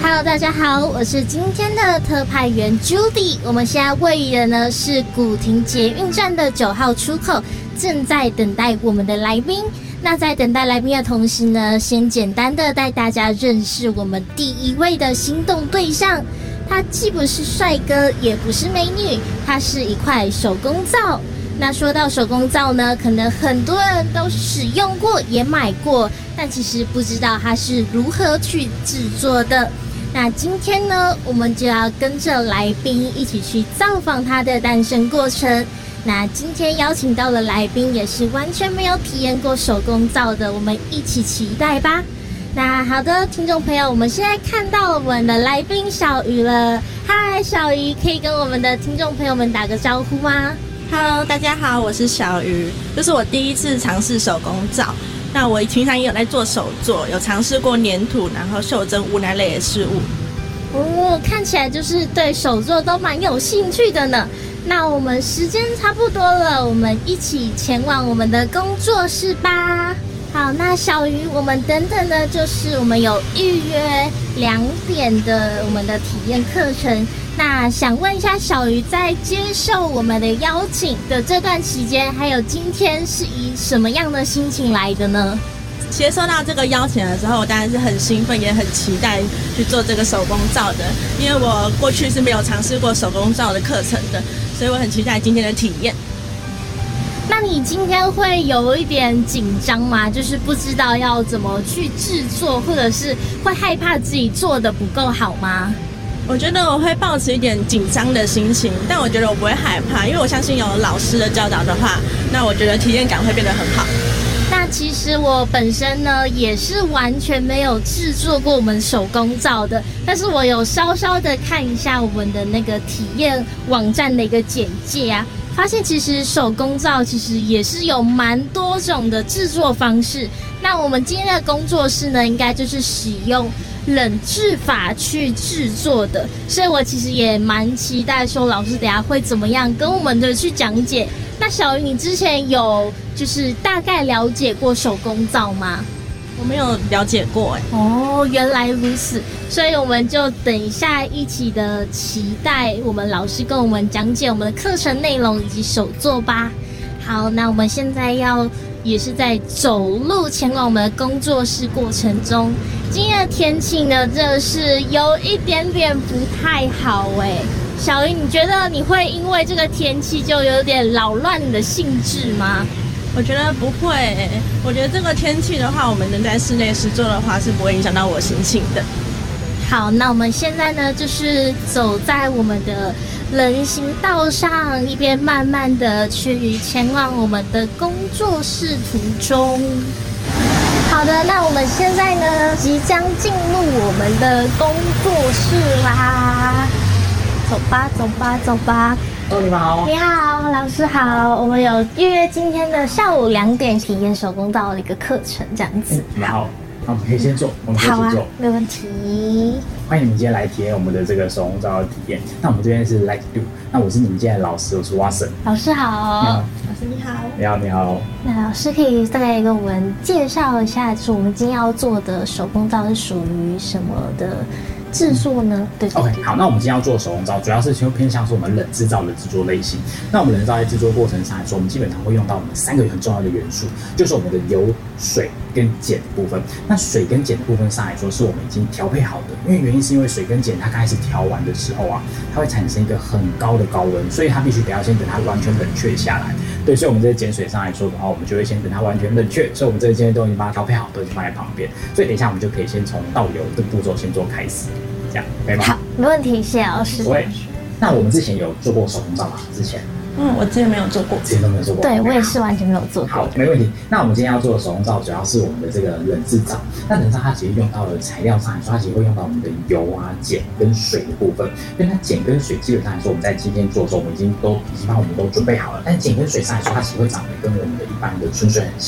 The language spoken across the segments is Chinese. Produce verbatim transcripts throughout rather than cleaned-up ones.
Hello， 大家好，我是今天的特派员 Judy。我们现在位于的呢是古亭捷运站的九号出口，正在等待我们的来宾。那在等待来宾的同时呢，先简单的带大家认识我们第一位的心动对象。他既不是帅哥，也不是美女，他是一块手工皂。那说到手工皂呢，可能很多人都使用过，也买过，但其实不知道它是如何去制作的。那今天呢，我们就要跟着来宾一起去造访它的诞生过程。那今天邀请到的来宾也是完全没有体验过手工皂的，我们一起期待吧。那好的，听众朋友，我们现在看到我们的来宾小鱼了。嗨，小鱼，可以跟我们的听众朋友们打个招呼吗？ Hello， 大家好，我是小鱼，这是我第一次尝试手工皂。那我平常也有在做手作，有尝试过粘土，然后袖珍物那类的事物。 哦，看起来就是对手作都蛮有兴趣的呢。那我们时间差不多了，我们一起前往我们的工作室吧。好，那小鱼，我们等等呢，就是我们有预约两点的我们的体验课程。那想问一下小鱼，在接受我们的邀请的这段期间，还有今天是以什么样的心情来的呢？ 接收到这个邀请的时候，我当然是很兴奋，也很期待去做这个手工皂的，因为我过去是没有尝试过手工皂的课程的，所以我很期待今天的体验。 那你今天会有一点紧张吗？就是不知道要怎么去制作，或者是会害怕自己做的不够好吗？ 我觉得我会抱持一点紧张的心情，但我觉得我不会害怕，因为我相信有老师的教导的话，那我觉得体验感会变得很好。 那其实我本身呢也是完全没有制作过我们手工皂的，但是我有稍稍的看一下我们的那个体验网站的一个简介啊，发现其实手工皂其实也是有蛮多种的制作方式。那我们今天的工作室呢，应该就是使用冷制法去制作的，所以我其实也蛮期待说老师等一下会怎么样跟我们的去讲解。那小鱼，你之前有就是大概了解过手工皂吗？ 我没有了解过哎。 哦，原来如此，所以我们就等一下一起的期待我们老师跟我们讲解我们的课程内容以及手作吧。好，那我们现在要也是在走路前往我们的工作室过程中。今天的天气呢，真的是有一点点不太好哎。小鱼，你觉得你会因为这个天气就有点扰乱你的兴致吗？ 我觉得不会欸，我觉得这个天气的话，我们能在室内实作的话，是不会影响到我心情的。 好，那我们现在呢，就是走在我们的人行道上，一边慢慢的去前往我们的工作室途中。好的，那我们现在呢，即将进入我们的工作室啦。走吧，走吧，走吧。 哦，你们好。 你好，老师好。我们有预约今天的下午两点体验手工皂的一个课程，这样子。 你们好，那我们可以先做，我们可以好啊先做， 没问题。 欢迎你们今天来体验我们的这个手工皂的体验。那我们这边是 Like Do， 那我是你们今天的老师，我是 Watson。 老师好。 你好。 老师你好。 你好，你好。 那老师可以大概跟我们介绍一下，就是我们今天要做的手工皂是属于什么的制作呢？对对对。 OK， 好，那我们今天要做的手工皂，主要是偏向是我们冷制皂的制作类型。那我们冷制皂在制作过程上来说，我们基本上会用到我们三个很重要的元素，就是我们的油、水跟碱的部分。那水跟碱的部分上来说，是我们已经调配好的，因为原因是因为水跟碱它刚开始调完的时候啊，它会产生一个很高的高温，所以它必须得要先等它完全冷却下来。对，所以我们这个碱水上来说的话，我们就会先等它完全冷却，所以我们这个今天都已经把它调配好，都已经放在旁边。所以等一下我们就可以先从倒油的步骤先做开始。这样可以吗？ 好，没问题，谢谢老师。 不会。那我们之前有做过手工皂吗？之前？ 嗯，我之前没有做过， 之前都没有做过。 对，我也是完全没有做过。 好，没问题。那我们今天要做的手工皂，主要是我们的这个冷制皂。那冷制皂它其实用到的材料上来说，它其实会用到我们的油啊、碱跟水的部分。因为它碱跟水基本上来说，我们在今天做的时候，我们已经都已经帮我们都准备好了。但是碱跟水上来说，它其实会长得跟我们的一般的纯水很像。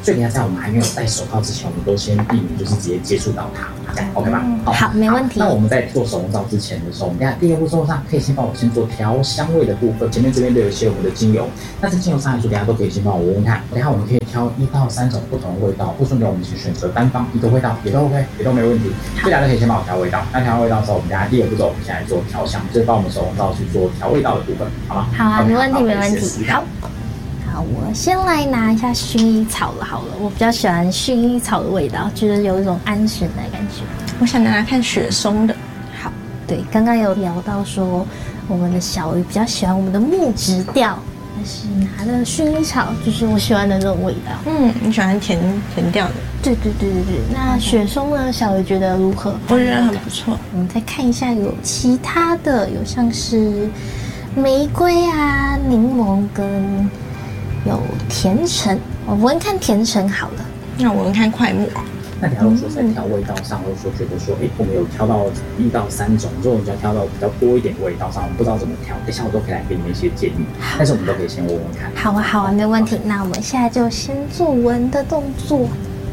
所以等一下在我们还没有戴手套之前，我们都先避免就是直接接触到它，这样 OK 吧？ 好，好没问题。 那我们在做手工皂之前的时候，我们等一下第一个步骤上可以先帮我先做调香味的部分，前面这边都有一些我们的精油，那这精油上来说，等一下都可以先帮我闻闻看。等一下我们可以挑一到三种不同的味道，不顺着我们去选择单方一个味道也都 OK， 也都没问题。这两个可以先帮我调味道。那调味道的时候，我们等一下第二个步骤，我们现在做调香，就是帮我们手工皂去做调味道的部分，好吗？ 好啊， okay, 没问题，没问题。 试试好，好，我先来拿一下薰衣草了，好了，我比较喜欢薰衣草的味道，就是有一种安神的感觉。 我想拿拿看雪松的。 好，对，刚刚有聊到说，我们的小鱼比较喜欢我们的木质调，但是拿的薰衣草就是我喜欢的那种味道。 嗯，你喜欢甜甜调的？ 对对对对对。那雪松呢？小鱼觉得如何？ 我觉得很不错。 我们再看一下，有其他的，有像是玫瑰啊、柠檬跟有甜橙。我闻看甜橙好了。 那我闻看快木。 那假如说在调味道上，或者说觉得说，哎，我们有挑到一到三种，如果我们要挑到比较多一点的味道上，我们不知道怎么调，等一下我都可以来给你们一些建议，但是我们都可以先闻闻看。 好啊，好啊，没问题。那我们现在就先做闻的动作。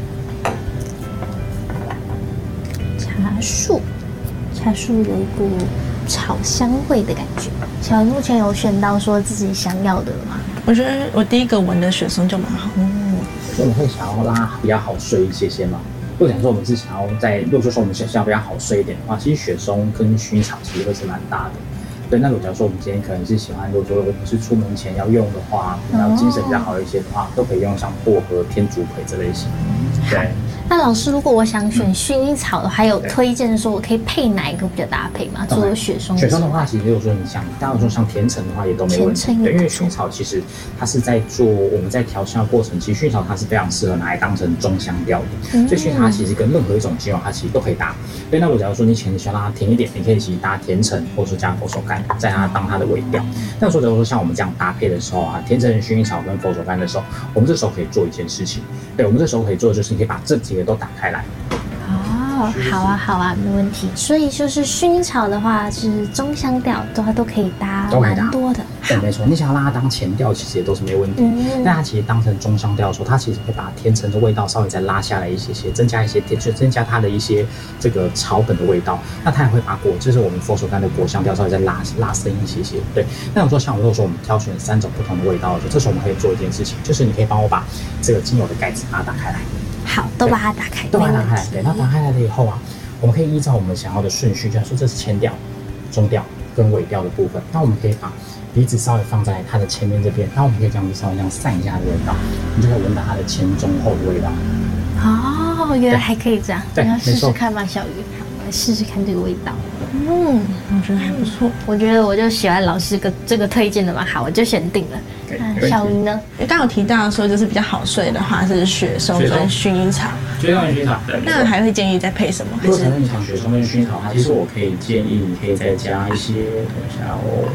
茶树，茶树有一股草香味的感觉。小鱼目前有选到说自己想要的了吗？ 我觉得我第一个闻的雪松就蛮好。 嗯， 所以我们会想要拉比较好睡一些些嘛。如果讲说我们是想要在，如果说我们想要比较好睡一点的话，其实雪松跟薰衣草其实会是蛮搭的。对，那如果假如说我们今天可能是喜欢，如果说我们是出门前要用的话，然后精神比较好一些的话，都可以用像薄荷、天竺葵这类型。对。 那老师，如果我想选薰衣草的，还有推荐说我可以配哪一个比较搭配吗？除了雪松。 雪松的话，其实如果说你想，当然说像甜橙的话也都没问题。对，因为薰衣草其实它是在做我们在调香的过程，其实薰衣草它是非常适合拿来当成中香调的，嗯、所以薰衣草它其实跟任何一种精油它其实都可以搭。所以那我假如说你前想让它甜一点，你可以其实搭甜橙，或者说加佛手柑，在它当它的尾调。那说假如说像我们这样搭配的时候啊，甜橙、薰衣草跟佛手柑的时候，我们这时候可以做一件事情，对，我们这时候可以做的就是你可以把这几个都打开来。 哦，好啊，好啊，没问题。所以就是薰衣草的话是中香调，都它都可以搭蛮多的。 对，没错，你想要让它当前调，其实也都是没问题。嗯，但它其实当成中香调的时候，它其实会把甜橙的味道稍微再拉下来一些些，增加一些甜，就增加它的一些这个草本的味道。那它也会把果，就是我们佛手柑的果香调稍微再拉拉深一些些。对，那我说像我如果说我们挑选三种不同的味道的时候，这时候我们可以做一件事情，就是你可以帮我把这个精油的盖子把它打开来。 好，都把它打开， 都把它打开来。对，那打开来了以后啊，我们可以依照我们想要的顺序，就是说这是前调、中调跟尾调的部分。那我们可以把鼻子稍微放在它的前面这边，那我们可以这样子稍微这样散一下它的味道，你就可以闻到它的前中后的味道。 哦，原来还可以这样， 对， 要试试看吧，小鱼。好，我来试试看这个味道。 嗯，我觉得还不错。 我觉得我就喜欢老师个这个推荐的嘛，好，我就选定了。那小鱼呢？ 刚有提到说，就是比较好睡的话是雪松跟薰衣草。 雪松跟薰衣草， 那还会建议再配什么？ 如果你想雪松跟薰衣草，其实我可以建议你可以再加一些，等一下哦。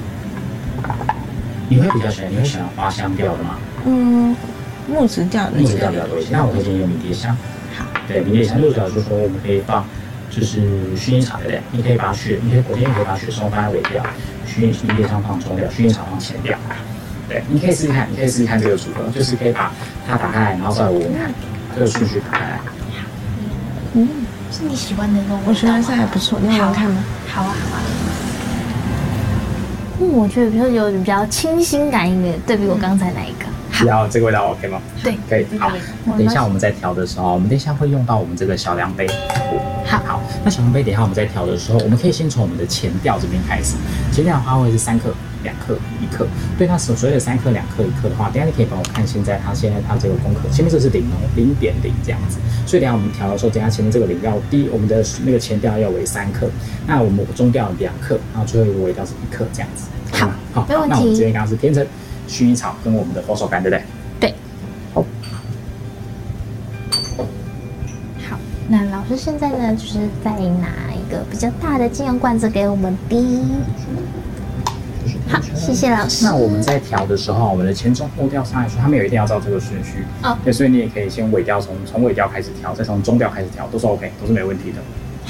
你会比较喜欢，你会想要花香调的吗？ 嗯，木质调的。 木质调比较多一些。那我会建议用迷迭香。 好。 对，迷迭香六角就说我们可以放。就是薰衣草对不对？你可以把雪，你可以我建议可以把雪松放在尾调，薰迷迭香放中调，薰衣草放前调。对，你可以试试看，你可以试试看这个组合，就是可以把它打开来，然后再闻闻看，这个顺序打开来。 嗯，是你喜欢的那种味道。 我觉得是还不错，你要闻看吗？ 好啊，好啊。嗯，我觉得比较有比较清新感一点，对比我刚才那一个。 然后这个味道 OK 吗？ 对， 可以。好，等一下我们在调的时候，我们等一下会用到我们这个小量杯。 好， 好，那小量杯等一下我们在调的时候，我们可以先从我们的前调这边开始。前调的话会是三克、两克、一克。对，它所谓的三克、两克、一克的话，等一下你可以帮我看现在它现在它这个公克，前面这是零哦，零点零这样子。所以等一下我们调的时候，等一下前面这个零要低，我们的那个前调要为三克，那我们中调两克，然后最后一个尾调是一克这样子。 好， 好， 没问题。 那我们这边刚刚是甜橙、薰衣草跟我们的佛手柑，对不对？ 对。 好。 好，那老师现在呢，就是再拿一个比较大的精油罐子给我们滴。好，谢谢老师。 那我们在调的时候，我们的前中后调上来说，它没有一定要照这个顺序哦。对，所以你也可以先尾调从从尾调开始调，再从中调开始调，都是 OK， 都是没问题的。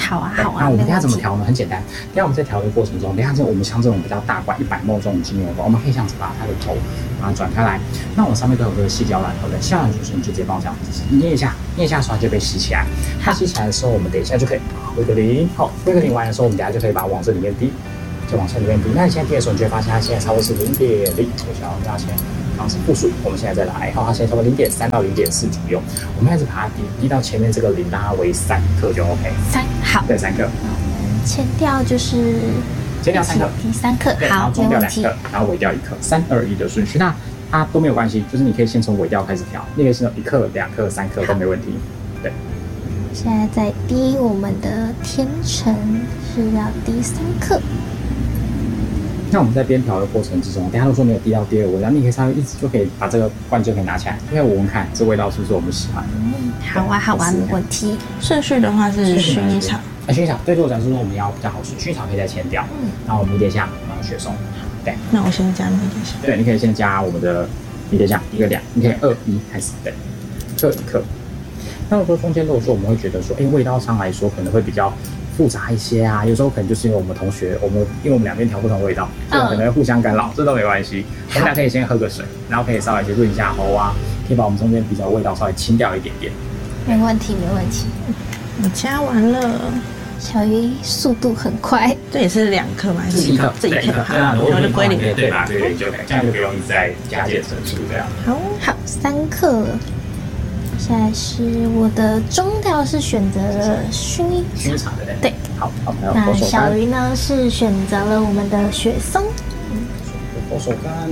好啊，好啊。 那我们等一下怎么调呢？很简单，等一下我们在调的过程中，等一下这我们像这种比较大罐一百毫升这种精油包，我们可以这样子把它的头把它转开来。那我们上面都有这个细胶软头的，细胶软头是你就直接帮我这样捏一下，捏一下的时候它就被吸起来。它吸起来的时候，我们等一下就可以威格林，好，威格林完的时候，我们等一下就可以把它往这里面滴，就往这里面滴。那你现在滴的时候，你就会发现它现在差不多是零点零，我想要加钱。刚是负数，我们现在再来，好，它现在差不多零点三到零点四左右，我们开始把它滴滴到前面这个零，让它为三克就 OK。 三好， 对，三克。 前调就是前调三克， 滴三克， 对，然好， 后中调两克，然后尾调一克，三二一的顺序。那它都没有关系，就是你可以先从尾调开始调，你可以先从一克、两克、三克都没问题。对。 现在在滴我们的天橙是要滴三克。 那我们在边调的过程之中，等一下如果说没有滴到第二味道，你可以稍微一直就可以把这个罐就可以拿起来，因为我闻看这味道是不是我们喜欢的。 嗯，好啊，好啊，没问题。 顺序的话是薰衣草， 啊，薰衣草对对我讲是说我们要比较好吃，薰衣草可以再前调，嗯，然后迷迭香，然后雪松，对。 那我先加迷迭香。 对，你可以先加我们的迷迭香，一个两，你可以二一开始，对，克一克。那如果说中间如果说我们会觉得说，哎，味道上来说可能会比较复杂一些啊，有时候可能就是因为我们同学，我们因为我们两边调不同味道，所以可能会互相干扰，这都没关系。我们俩可以先喝个水，然后可以稍微去润一下喉啊，可以把我们中间比较味道稍微清掉一点点。 没问题，没问题。 我加完了， 小鱼速度很快， 这也是两克吗？还是一克？ 这一克，好， 然后就归零， 对吧？对对，就这样就不用一直在加减乘除这样。 好， 好，三克。现在是我的中调是选择了薰衣薰衣草对不对？ 对， 好，好，还有那佛手小柑。 鱼呢是选择了我们的雪松。 佛手柑。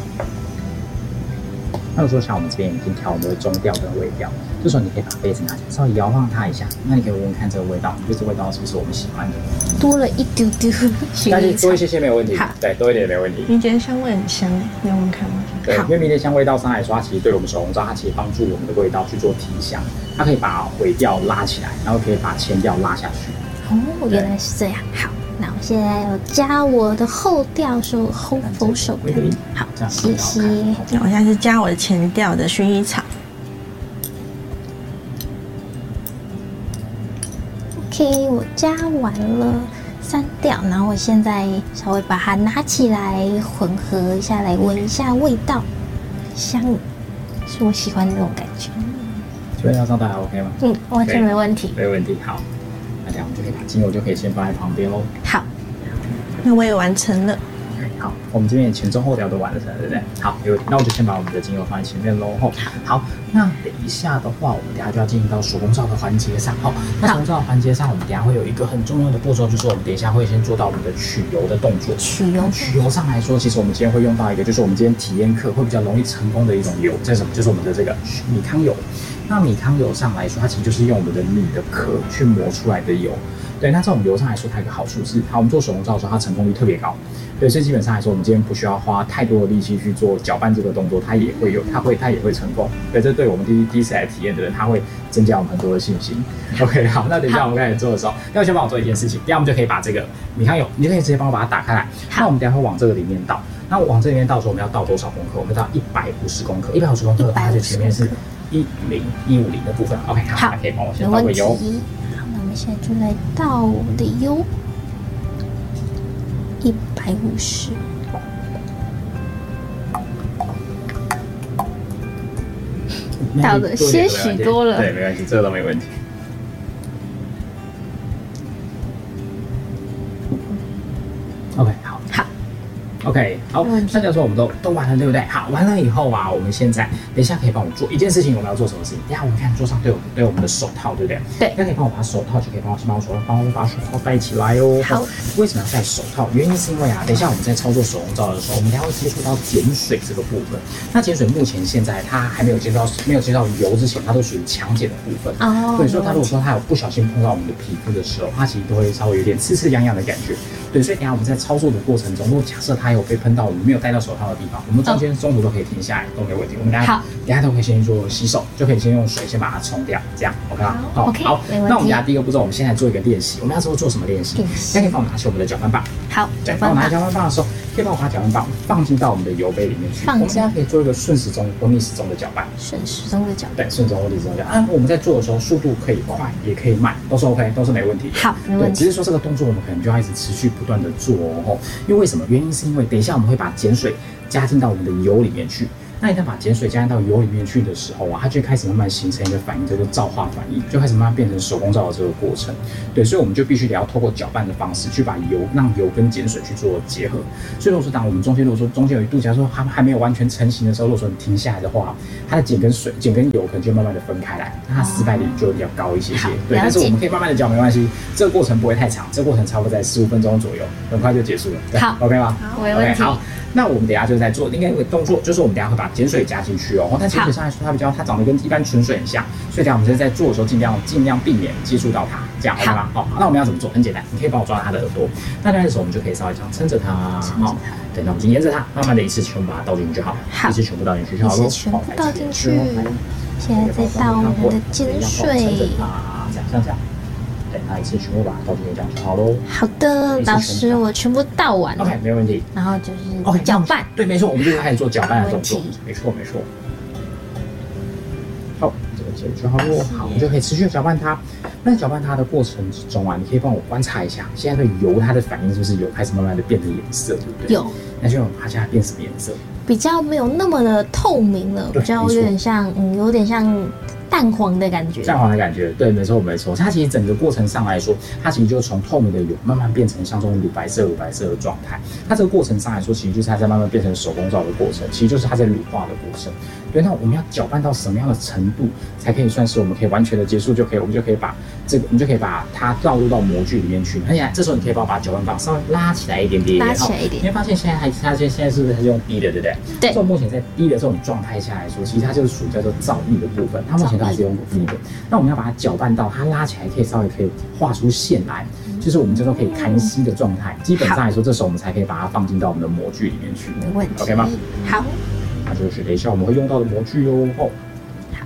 那如果说像我们这边已经调我们的中调跟尾调，这时候你可以把杯子拿起来，稍微摇晃它一下，那你可以闻闻看这个味道，你觉得这味道是不是我们喜欢的？ 多了一丢丢但是薰衣草， 多一些些没有问题， 好， 对，多一点也没问题。 迷迭香味很香，你要闻看吗？ 对，因为迷迭香味道上来说，它其实对我们手工皂，它其实帮助我们的味道去做提香，它可以把尾调拉起来，然后可以把前调拉下去。 哦，原来是这样。好，那我现在要加我的后调，是我后佛手柑。好，谢谢。 那我现在是加我的前调的薰衣草。 OK， 我加完了三调，然后我现在稍微把它拿起来混合一下，来闻一下味道，香，是我喜欢的那种感觉。 味道上大家 OK 吗？ 嗯，完全没问题。 没问题。好，那这样我们就可以把精油就可以先放在旁边喽。 好， 那我也完成了。 好，我们这边前中后调都完成了，对不对？好，没问题。那我就先把我们的精油放在前面喽。好，那等一下的话，我们等一下就要进行到手工皂的环节上。好，那手工皂的环节上，我们等一下会有一个很重要的步骤，就是我们等一下会先做到我们的取油的动作。 取油， 取油上来说，其实我们今天会用到一个，就是我们今天体验课会比较容易成功的一种油，这是什么？就是我们的这个米糠油。那米糠油上来说，它其实就是用我们的米的壳去磨出来的油。对，那这种油上来说，它有一个好处是，好，我们做手工皂的时候，它成功率特别高。对，所以基本上来说，我们今天不需要花太多的力气去做搅拌这个动作，它也会有，它会，它也会成功。对，这对我们第一第一次来体验的人，他会增加我们很多的信心。OK， 好，那等一下我们开始做的时候，要先帮我做一件事情，等一下我们就可以把这个米糠油，你就可以直接帮我把它打开来。那我们等一下会往这个里面倒。那往这里面倒的时候，我们要倒多少公克？我们倒一百五十公克，一百五十公克，它就前面是一零一五零的部分。OK， 好，可以帮我先倒个油。 好，那我们现在就来倒我的油，一百五十。倒的些许多了， 对，没关系，这个都没问题。OK， 好， 好 ，OK， 好，那假如说我们都都完了，对不对？好，完了以后啊，我们现在等一下可以帮我做一件事情，我们要做什么事情？等一下我们看桌上都有都有我们的手套，对不对？ 对， 那可以帮我把手套，就可以帮我先帮我手套，帮我把手套戴起来哦。 好， 为什么要戴手套？原因是因为啊，等一下我们在操作手工皂的时候，我们等一下会接触到碱水这个部分。那碱水目前现在它还没有接触到没有接触到油之前，它都属于强碱的部分。哦，对，所以它如果说它有不小心碰到我们的皮肤的时候，它其实都会稍微有点刺刺痒痒的感觉。对，所以等一下我们在操作的过程中，如果假设它有被喷到我们没有戴到手套的地方，我们中间中途都可以停下来，都没有问题。我们等一下等一下都可以先去做洗手，就可以先用水先把它冲掉，这样 OK 吗？ 好 OK， 好， 没问题那我们等一下第一个步骤，我们现在做一个练习，我们要做做什么练习？ 练习现在可以帮我拿起我们的搅拌棒。 好， 对，帮我拿搅拌棒的时候，可以帮我把搅拌棒放进到我们的油杯里面去。 放进我们现在可以做一个顺时钟或逆时钟的搅拌。 顺时钟的搅拌。 对，顺时钟或逆时钟的搅拌。啊，我们在做的时候，速度可以快，也可以慢，都是 OK， 都是没问题的。 好，没问对， 题。 只是说这个动作我们可能就要一直持续不断的做哦。因为为什么？原因是因为等一下我们会把碱水加进到我们的油里面去。那一旦把碱水加到油里面去的时候啊，它就开始慢慢形成一个反应，叫做皂化反应，就开始慢慢变成手工皂的这个过程。对，所以我们就必须得要透过搅拌的方式去把油让油跟碱水去做结合。所以如果说当我们中间如果说中间有一度，假如说它还没有完全成型的时候，如果说你停下来的话，它的碱跟水、碱跟油可能就慢慢的分开来，那它失败率就会比较高一些些。对，但是我们可以慢慢的搅，没关系，这个过程不会太长，这个过程差不多在十五分钟左右，很快就结束了。 好 ，OK 吗？ 好，没问题。 好。那我们等一下就在做另外一个动作，就是我们等一下会把碱水加进去哦。但碱水上来说，它比较它长得跟一般纯水很像，所以等一下我们就在做的时候尽量尽量避免接触到它，这样 OK 吗？好，那我们要怎么做？很简单，你可以帮我抓它的耳朵。那这样的时候，我们就可以稍微这样撑着它，好，对，那我们就沿着它，慢慢的一次全部把它倒进去就好， 好， 一次全部倒进去就好喽。 一次全部倒进去，现在再倒我们的碱水， 啊，这样像这样。对，那一次全部把它倒进去，这样就好喽。 好的，老师，我全部倒完了。 OK， 没问题。 然后就是搅拌。 对，没错，我们就开始做搅拌的动作。没错，没错。好，这个结束就好喽。好，我们就可以持续的搅拌它。那搅拌它的过程之中啊，你可以帮我观察一下，现在的油它的反应是不是有开始慢慢的变成颜色，对不对？ 有。 那就它现在变什么颜色？ 比较没有那么的透明了，比较有点像，嗯，有点像。淡黄的感觉， 淡黄的感觉，对，没错没错。它其实整个过程上来说，它其实就从透明的油慢慢变成像这种乳白色、乳白色的状态。它这个过程上来说，其实就是它在慢慢变成手工皂的过程，其实就是它在乳化的过程。对，那我们要搅拌到什么样的程度，才可以算是我们可以完全的结束就可以？我们就可以把这个，我们就可以把它倒入到模具里面去。而且这时候你可以帮我把搅拌棒稍微拉起来一点点， 拉起来一点。 你会发现现在它它现在是不是它是用低的，对不对？ 对。 这种目前在低的这种状态下来说，其实它就是属于叫做皂液的部分，它目前都还是用低的。那我们要把它搅拌到它拉起来，可以稍微可以画出线来，就是我们叫做可以看稀的状态。基本上来说，这时候我们才可以把它放进到我们的模具里面去。 没问题 ，OK 吗？ 好， 那就是等一下我们会用到的模具哦。哦好。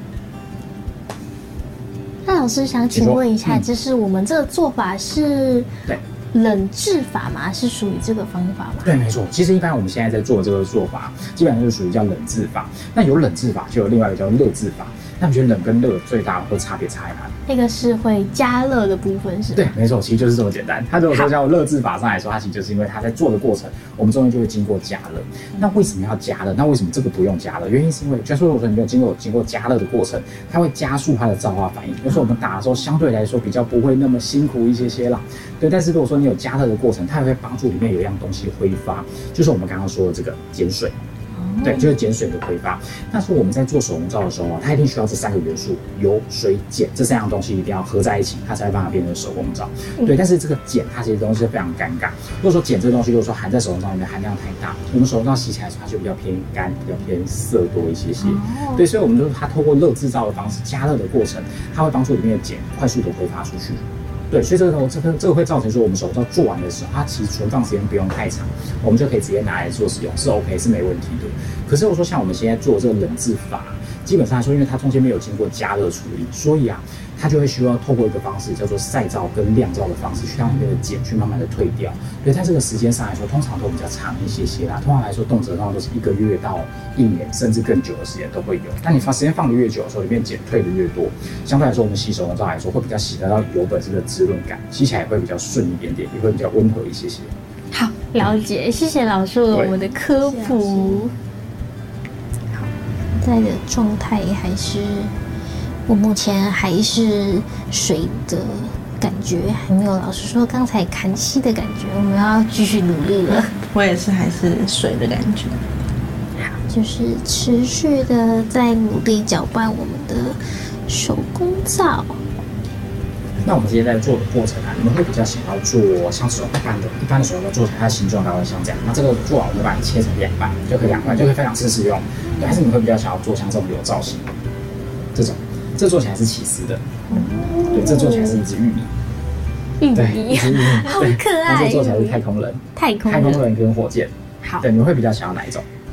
那老师想请问一下，嗯、就是我们这个做法是对。 冷制法吗？是属于这个方法吗？ 对，没错。其实一般我们现在在做的这个做法，基本上就是属于叫冷制法。那有冷制法，就有另外一个叫热制法。那你觉得冷跟热最大会差别差在哪里？ 那个是会加热的部分是吗？ 对，没错，其实就是这么简单。它如果说叫热制法上来说，它其实就是因为它在做的过程，我们中间就会经过加热。那为什么要加热？那为什么这个不用加热？原因是因为，就说如果说你没有经过经过加热的过程，它会加速它的皂化反应。就是我们打的时候相对来说比较不会那么辛苦一些些啦。对，但是如果说你有加热的过程，它也会帮助里面有一样东西挥发，就是我们刚刚说的这个碱水。对，就是碱水的挥发。那说我们在做手工皂的时候啊，它一定需要这三个元素：油、水、碱这三样东西一定要合在一起，它才会办法变成手工皂。嗯、对，但是这个碱它其实东西非常尴尬。如果说碱这个东西，如果说含在手工皂里面含量太大，我们手工皂洗起来的时候它就比较偏干，比较偏色多一些些。哦、对，所以我们就是它透过热制造的方式，加热的过程，它会帮助里面的碱快速的挥发出去。对，所以这个这个这个会造成说，我们手皂做完的时候，它其实存放时间不用太长，我们就可以直接拿来做使用，是 OK 是没问题的。可是我说像我们现在做这个冷制法，基本上来说，因为它中间没有经过加热处理，所以啊，它就会需要透过一个方式叫做晒皂跟晾皂的方式，去让里面的碱去慢慢的退掉。所以在这个时间上来说，通常都比较长一些些啦。通常来说，动辄通常都是一个月到一年，甚至更久的时间都会有。但你放时间放的越久的时候，里面碱退的越多，相对来说，我们洗手工皂来说，会比较洗得到油本身的滋润感，洗起来也会比较顺一点点，也会比较温和一些些。 好，了解，谢谢老师我们的科普。好，在的状态还是我目前还是水的感觉，还没有老师说刚才看稀的感觉，我们要继续努力了。 我也是还是水的感觉。 好，就是持续的在努力搅拌我们的手工皂。 那我们今天在做的过程啊，你们会比较想要做像这种一般的、一般的手工皂做起来，它的形状大概像这样。那这个做完，我们把它切成两半，就可以两半，就可以非常适时用。对，还是你会比较想要做像这种有造型这种？这做起来是起司的，对，这做起来是一只玉米。 玉米， 对，一只玉米， 好可爱。 那这做起来是太空人， 太空太空人跟火箭。 好， 对，你们会比较想要哪一种？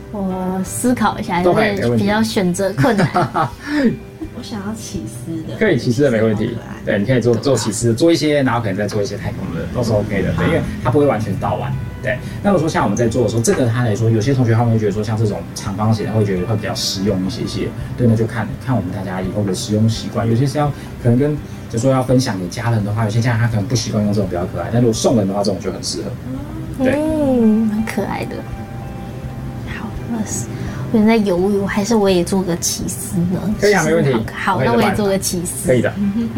我思考一下， 都就可以没问题是比较选择困难。 我想要起司的， 可以起司的没问题，对，你可以做做起司，做一些，然后可能再做一些太空的，都是 OK 的，对，因为它不会完全倒完，对。那如果说像我们在做的时候，这个它来说，有些同学他们会觉得说，像这种长方形，他会觉得会比较实用一些些，对，那就看看我们大家以后的使用习惯，有些是要可能跟就说要分享给家人的话，有些家人他可能不习惯用这种比较可爱，但如果送人的话，这种就很适合，对， 嗯，蛮可爱的。好，那是。有人在犹豫，还是我也做个起司呢？ 可以啊，没问题。 好，那我也做个起司。 可以的。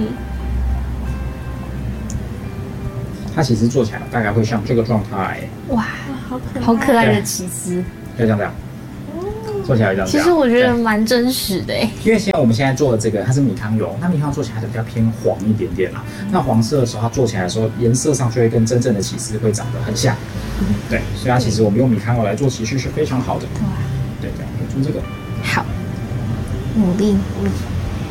它其实做起来大概会像这个状态。 哇，好可好可爱的起司。 就像这样。做起来这样。 其实我觉得蛮真实的诶。 因为现在我们现在做的这个，它是米糠油，那米糠做起来就比较偏黄一点点啦。那黄色的时候，它做起来的时候，颜色上就会跟真正的起司会长得很像。对，所以它其实我们用米糠油来做起司是非常好的。哇。对，这样可以做这个。 好，努力努力。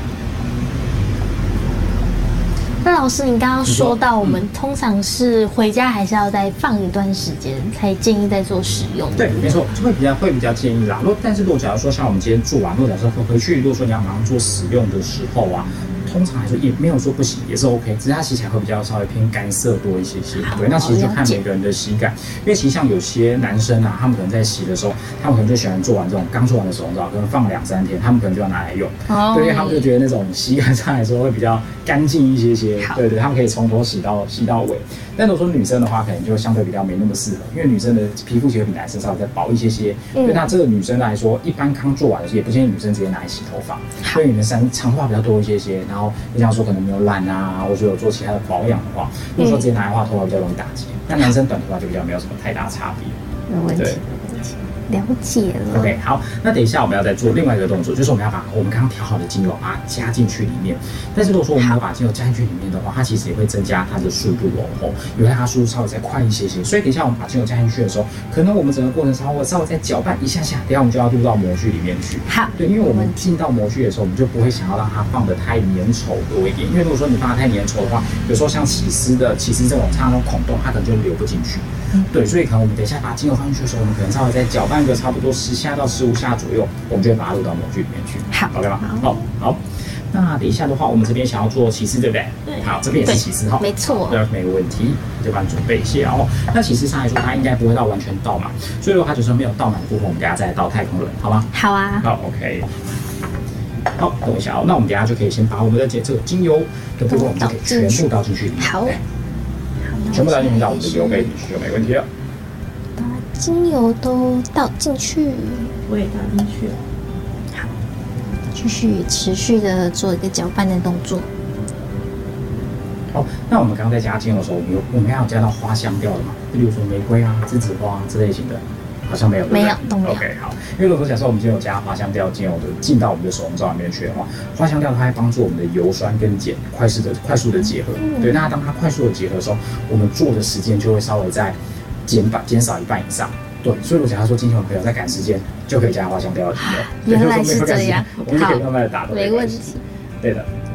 那老师，你刚刚说到，我们通常是回家还是要再放一段时间，才建议再做使用。 对，没错，就会比较会比较建议啦。如果但是如果假如说像我们今天做完，如果假设回去，如果说你要马上做使用的时候啊。通常来说也没有说不行，也是 OK， 只是它洗起来会比较稍微偏干涩多一些些。对，那其实就看每个人的洗感，因为其实像有些男生啊，他们可能在洗的时候，他们可能就喜欢做完这种刚做完的手工皂，可能放两三天，他们可能就要拿来用。哦。对，因为他们就觉得那种洗感上来说会比较干净一些些。对对，他们可以从头洗到洗到尾。但如果说女生的话，可能就相对比较没那么适合，因为女生的皮肤其实比男生稍微再薄一些些。嗯。对，那这个女生来说，一般刚做完的时候，也不建议女生直接拿来洗头发，因为女生长头发比较多一些些，然后你想说可能没有染啊，或者有做其他的保养的话，如果说直接拿来的话，头发比较容易打结。那男生短头发就比较没有什么太大差别。 没问题。了解了。 OK， 好，那等一下我们要再做另外一个动作，就是我们要把我们刚刚调好的精油把它加进去里面。但是如果说我们要把精油加进去里面的话，它其实也会增加它的速度哦，因为它速度稍微再快一些些。所以等一下我们把精油加进去的时候，可能我们整个过程稍微稍微再搅拌一下下，等一下我们就要入到模具里面去。 好， 对，因为我们进到模具的时候，我们就不会想要让它放得太粘稠多一点，因为如果说你放得太粘稠的话，有时候像起司的起司这种它那种孔洞，它可能就流不进去。对，所以可能我们等一下把精油放进去的时候，我们可能稍微再搅拌个差不多十下到十五下左右，我们就会把它入到模具里面去。 好 ，OK 吗？好，好。那等一下的话，我们这边想要做起司，对不对？ 对。 好，这边也是起司哈。 没错。 对，没有问题，就帮你准备一些哦。那起司上来说，它应该不会到完全倒满，所以如果它就是没有倒满的部分，我们等一下再倒太空人，好吗？ 好啊。 好 ，OK。好，等一下哦。那我们等一下就可以先把我们的这个精油的部分，我们就可以全部倒进去里面。 好。 全部倒进去到我们的油杯里去就没问题了。 把精油都倒进去， 我也倒进去了。 好，继续持续的做一个搅拌的动作。 好，那我们刚刚在加精油的时候，我们有我们要加到花香调的嘛？就例如说玫瑰啊、栀子花这类型的，好像没有， 没有，都没有。 OK， 好，因为如果说假设我们今天有加花香调精油的进到我们的手工皂里面去的话，花香调它会帮助我们的油酸跟碱快速的快速的结合。嗯、对，那当它快速的结合的时候，我们做的时间就会稍微在减半减少一半以上。对，所以我假如说今天我们朋友在赶时间，就可以加花香调的精油。 原来是这样， 我们就可以慢慢的打。 没问题。 对的，